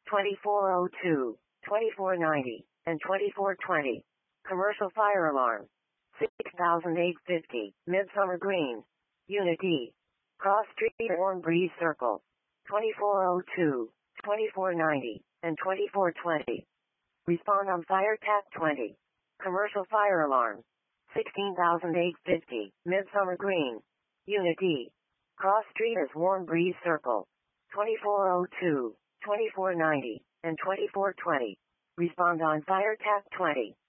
2402, 2490, and 2420. Commercial fire alarm. 6850, Midsummer Green. Unit D. Cross Street, Warm Breeze Circle. 2402, 2490, and 2420. Respond on fire TAC 20. Commercial fire alarm. 16850, Midsummer Green. Unit D. Cross Street is Warm Breeze Circle. 2402, 2490, and 2420. Respond on fire TAC 20.